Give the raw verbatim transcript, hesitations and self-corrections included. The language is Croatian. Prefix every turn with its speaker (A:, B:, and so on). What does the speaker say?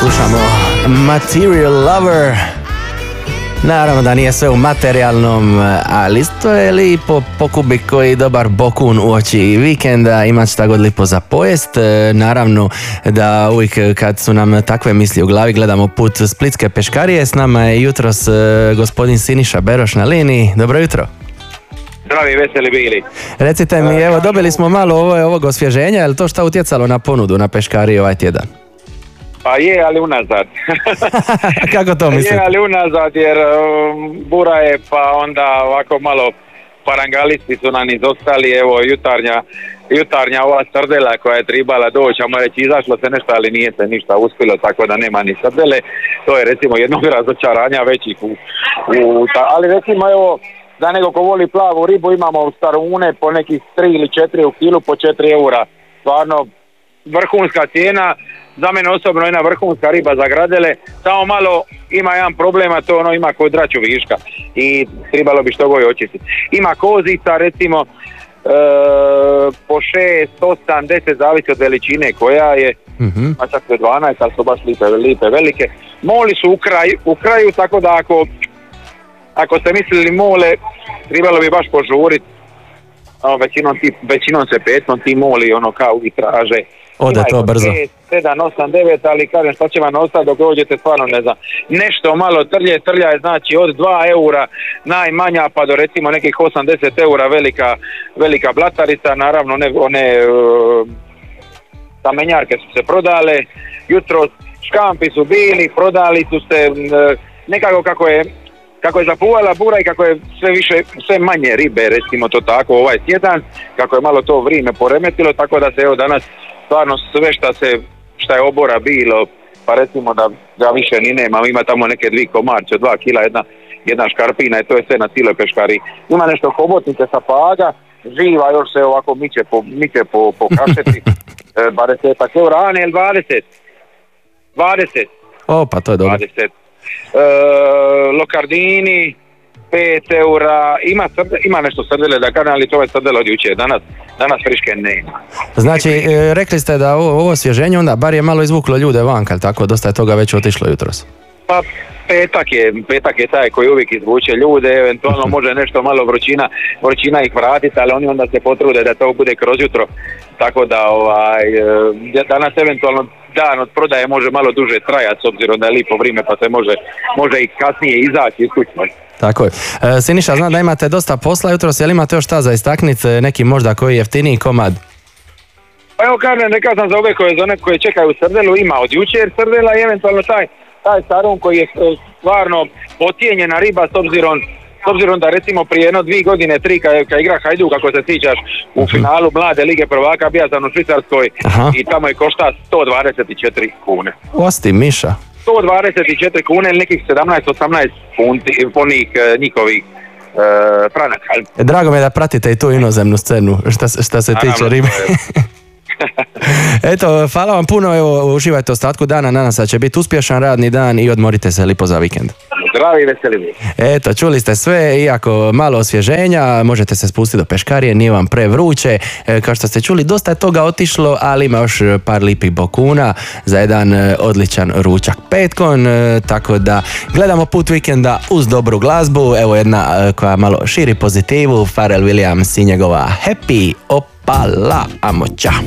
A: Slušamo Material Lover. Naravno da nije sve u materijalnom, ali isto je lipo pokubik koji dobar bokun u oči vikenda, ima šta god lipo za pojest. Naravno da uvijek kad su nam takve misli u glavi gledamo put Splitske peškarije. S nama je jutros gospodin Siniša Beroš na liniji. Dobro jutro.
B: Zdravi, veseli bili.
A: Recite mi, evo dobili smo malo ovo, ovog osvježenja, je li to šta utjecalo na ponudu na peškariji ovaj tjedan?
B: Pa je, ali unazad.
A: Kako to mislite?
B: Je, ali unazad, jer um, bura je, pa onda ovako malo parangalisti su nam izostali, evo jutarnja, jutarnja ova srdela koja je tribala doći, a reći izašlo se nešto, ali nije se ništa uspjelo, tako da nema ni srdele. To je recimo jednog razočaranja većih u, u ta, ali recimo evo, za nego ko voli plavu ribu imamo starune po nekih tri ili četiri u kilu po četiri eura. Stvarno vrhunska cijena. Za mene osobno jedna vrhunska riba za gradele, samo malo ima jedan problem, a to ono ima kod draču viška i trebalo bi što goje očistiti. Ima kozica recimo e, po šest, osam, deset, zavisi od veličine koja je, mm-hmm. a čak do dvanaest, ali su baš lipe, lipe velike. Moli su u kraju, u kraju, tako da ako, ako ste mislili mole, trebalo bi baš požuriti. No, većinom, ti, većinom se petnom ti moli ono kao i traže.
A: Ode to brzo.
B: sedam, osam, devet, ali kažem šta će vam ostati dok dođete, stvarno ne znam. Nešto malo trlje, trlja je znači od dva eura najmanja pa do recimo nekih osamdeset eura velika, velika blatarica, naravno one, one uh, kamenjarke su se prodale, jutro škampi su bili, prodali su se uh, nekako kako je kako je zapuvala bura i kako je sve više, sve manje ribe, recimo to tako ovaj tjedan, kako je malo to vrijeme poremetilo, tako da se evo danas stvarno sve šta se, šta je obora bilo, pa recimo da ga više ni nema, ima tamo neke dvi komarče, dva kila, jedna, jedna škarpina i to je sve na cijeloj peškari. Ima nešto hobotnice sa paga, živa još se ovako miče po, miče po, po kašeti, dvadeset eura, a ne, dvadeset, dvadeset.
A: O, pa to je dobro.
B: dvadeset. E, lokardini pet eura, ima, srde, ima nešto srdele da kažem, ali to je srdele od jučer, danas, danas friške nema.
A: Znači, e, rekli ste da ovo, ovo osvježenje onda bar je malo izvuklo ljude vanka, tako dosta je toga već otišlo jutros.
B: Pa petak je, petak je taj koji uvijek izvuče ljude, eventualno može nešto malo vrućina, vrućina ih vratiti, ali oni onda se potrude da to bude kroz jutro, tako da ovaj, danas eventualno dan od prodaje može malo duže trajati s obzirom da je lipo vrijeme pa se može, može i kasnije izaći iz kućma.
A: Tako je. E, Siniša, znam da imate dosta posla jutros, jel imate još šta za istakniti, neki možda koji jeftiniji komad?
B: Pa evo kažem, neka sam za ove koje, za one koje čekaju srdelu, ima od jučer srdela i eventualno taj, taj starun koji je stvarno pocijenjena riba s obzirom S obzirom da recimo prije jedno dvije godine, tri kad, kad igra Hajduk, kako se sjećaš, u finalu mlade lige prvaka bija sam u Švicarskoj. Aha. I tamo je košta sto dvadeset četiri kune.
A: Osti Miša.
B: sto dvadeset četiri kune ili nekih sedamnaest osamnaest funti, ponih njihovih e, franaka.
A: Drago mi je da pratite i tu inozemnu scenu, šta, šta se tiče ribe. Eto, hvala vam puno, evo, uživajte ostatku dana, nadam se da će biti uspješan radni dan i odmorite se lipo za vikend.
B: Zdravi i veseli mi.
A: Eto, čuli ste sve, iako malo osvježenja, možete se spustiti do peškarije, nije vam prevruće. E, kao što ste čuli, dosta je toga otišlo, ali ima još par lipih bokuna za jedan e, odličan ručak petkom, e, tako da gledamo put vikenda uz dobru glazbu. Evo jedna e, koja malo širi pozitivu, Pharrell Williams i njegova Happy, opala, amo, ča.